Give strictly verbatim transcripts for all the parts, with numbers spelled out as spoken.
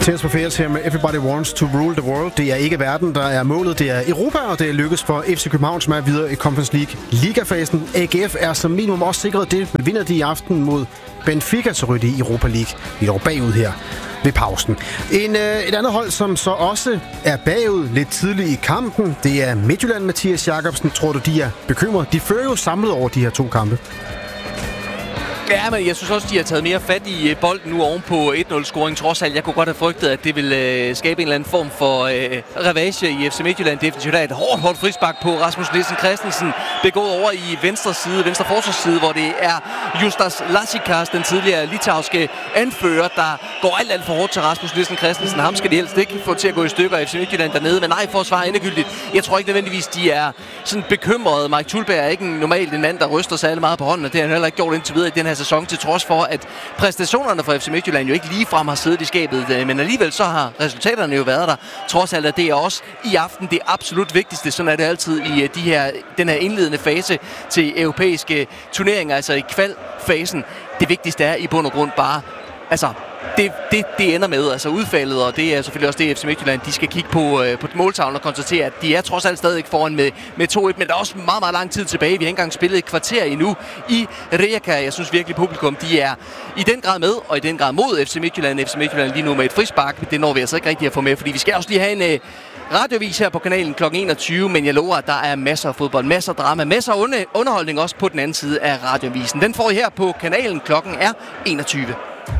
Tears for Fears her med Everybody Wants to Rule the World. Det er ikke verden, der er målet. Det er Europa, og det er lykkes for F C København, som er videre i Conference League ligafasen. A G F er som minimum også sikret det, men vinder de i aften mod Benfica, så ryger de i Europa League. Vi er bagud her ved pausen. En, øh, et andet hold, som så også er bagud lidt tidligt i kampen, det er Midtjylland. Mathias Jakobsen, tror du, de er bekymret? De fører jo samlet over de her to kampe. Ja, men jeg synes også, de har taget mere fat i bolden nu oven på et nul-scoring. Trods alt, jeg kunne godt have frygtet, at det ville øh, skabe en eller anden form for øh, revage i F C Midtjylland. Definitivt er et hårdt, hårdt frispark på Rasmus Nielsen Christensen. Begået over i venstre side, venstre forsvarsside, hvor det er Justas Lasikas, den tidligere litauiske anfører, der går alt, alt for hårdt til Rasmus Nielsen Christensen. Ham skal de helst ikke få til at gå i stykker F C Midtjylland dernede, men nej, forsvar endegyldigt. Jeg tror ikke nødvendigvis, de er sådan bekymrede. Mike Thulberg er ikke normalt en mand, der ryster sig meget på hånden, og det har han heller ikke gjort indtil videre i den her sæson, til trods for, at præstationerne fra F C Midtjylland jo ikke ligefrem har siddet i skabet, men alligevel så har resultaterne jo været der. Trods alt, at det er også i aften det absolut vigtigste. Sådan er det altid i de her, den her indledende fase til europæiske turneringer, altså i kvalfasen. Det vigtigste er i bund og grund bare, altså Det, det, det ender med, altså udfaldet, og det er selvfølgelig også det, F C Midtjylland, de skal kigge på, øh, på måltavlen og konstatere, at de er trods alt stadig foran med, med to et, men der er også meget, meget lang tid tilbage. Vi har ikke engang spillet et kvarter endnu i Rijeka. Jeg synes virkelig, publikum, de er i den grad med, og i den grad mod F C Midtjylland. F C Midtjylland lige nu med et frispark, det når vi altså ikke rigtig at få med, fordi vi skal også lige have en øh, radiovis her på kanalen klokken enogtyve, men jeg lover, at der er masser af fodbold, masser af drama, masser af under- underholdning også på den anden side af radiovisen. Den får I her på kanalen, klokken er enogtyve.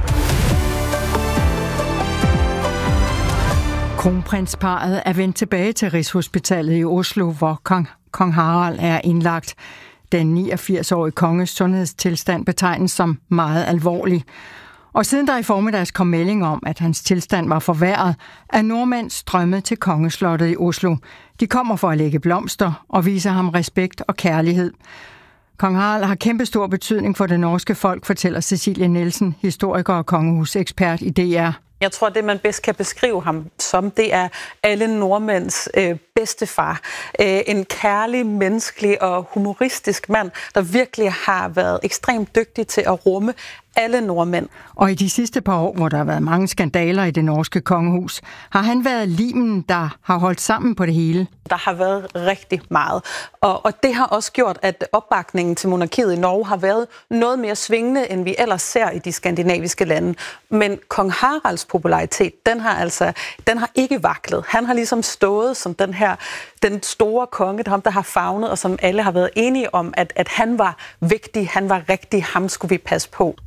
Kronprinsparet er vendt tilbage til Rigshospitalet i Oslo, hvor kong, kong Harald er indlagt. Den niogfirs-årige konges sundhedstilstand betegnes som meget alvorlig. Og siden der i formiddags kom melding om, at hans tilstand var forværret, er nordmænd strømmet til kongeslottet i Oslo. De kommer for at lægge blomster og vise ham respekt og kærlighed. Kong Harald har kæmpestor betydning for det norske folk, fortæller Cecilie Nielsen, historiker og kongehusekspert i D R. Jeg tror, det man bedst kan beskrive ham som, det er alle nordmænds øh, bedstefar. Øh, en kærlig, menneskelig og humoristisk mand, der virkelig har været ekstremt dygtig til at rumme alle nordmænd. Og i de sidste par år, hvor der har været mange skandaler i det norske kongehus, har han været limen, der har holdt sammen på det hele. Der har været rigtig meget. Og, og det har også gjort, at opbakningen til monarkiet i Norge har været noget mere svingende, end vi ellers ser i de skandinaviske lande. Men kong Haralds popularitet, den har altså den har ikke vaklet. Han har ligesom stået som den her den store konge, ham der har favnet, og som alle har været enige om, at, at han var vigtig, han var rigtig, ham skulle vi passe på.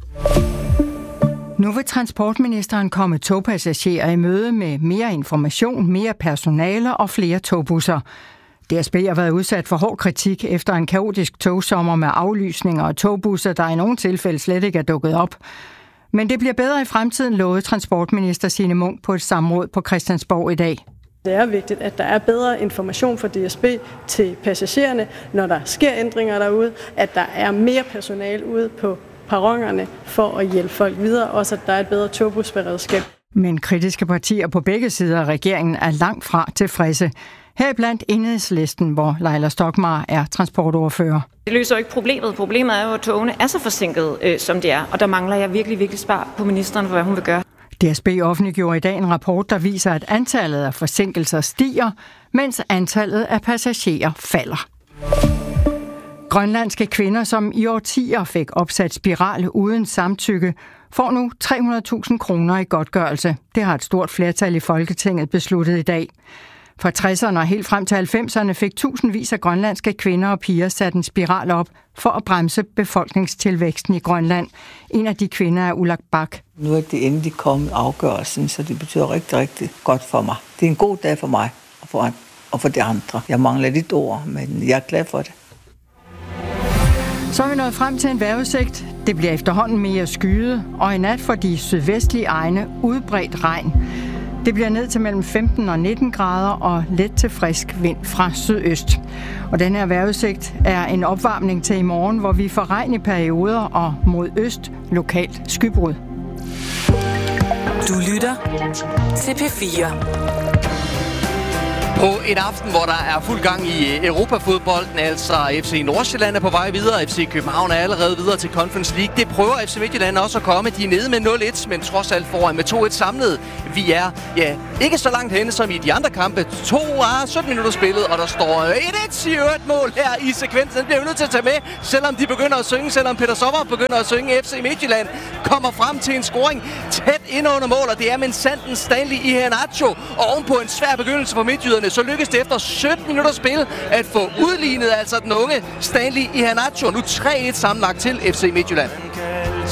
Nu vil transportministeren komme togpassagerer i møde med mere information, mere personale og flere togbusser. D S B har været udsat for hård kritik efter en kaotisk togsommer med aflysninger og togbusser, der i nogle tilfælde slet ikke er dukket op. Men det bliver bedre i fremtiden, lovede transportminister Signe Munk på et samråd på Christiansborg i dag. Det er vigtigt, at der er bedre information fra D S B til passagererne, når der sker ændringer derude, at der er mere personale ude på perronerne for at hjælpe folk videre, også at der er et bedre togbusberedskab. Men kritiske partier på begge sider af regeringen er langt fra tilfredse. Heriblandt Enhedslisten, hvor Leila Stokmar er transportordfører. Det løser jo ikke problemet. Problemet er jo, at togene er så forsinket, øh, som det er, og der mangler jeg virkelig, virkelig svar på ministeren for, hvad hun vil gøre. D S B offentliggjorde i dag en rapport, der viser, at antallet af forsinkelser stiger, mens antallet af passagerer falder. Grønlandske kvinder, som i årtier fik opsat spiral uden samtykke, får nu tre hundrede tusind kroner i godtgørelse. Det har et stort flertal i Folketinget besluttet i dag. Fra tresserne og helt frem til halvfemserne fik tusindvis af grønlandske kvinder og piger sat en spiral op for at bremse befolkningstilvæksten i Grønland. En af de kvinder er Ulak Bak. Nu er det endelig kommet afgørelsen, så det betyder rigtig, rigtig godt for mig. Det er en god dag for mig og for, og for de andre. Jeg mangler lidt ord, men jeg er glad for det. Så er vi nået frem til en vejrudsigt. Det bliver efterhånden mere skyet, og i nat for de sydvestlige egne udbredt regn. Det bliver ned til mellem femten og nitten grader og let til frisk vind fra sydøst. Og den her vejrudsigt er en opvarmning til i morgen, hvor vi får regn i perioder og mod øst lokalt skybrud. Du lytter til P fire. På en aften, hvor der er fuld gang i Europafodbolden, altså F C Nordsjælland er på vej videre, F C København er allerede videre til Conference League. Det prøver F C Midtjylland også at komme. De er nede med nul et, men trods alt foran med to et samlet. Vi er, ja, ikke så langt henne som i de andre kampe. to af sytten minutter spillet, og der står et et, siger et mål her i sekvensen. Den bliver vi nødt til at tage med, selvom de begynder at synge, selvom Peter Sommer begynder at synge. F C Midtjylland kommer frem til en scoring tæt ind under mål, og det er med Sanden Stanley Iheanacho. Og ovenpå en svær begyndelse for midtjyderne, så lykkes det efter sytten minutter spil at få udlignet altså den unge Stanley Iheanacho. Nu tre et sammenlagt til F C Midtjylland.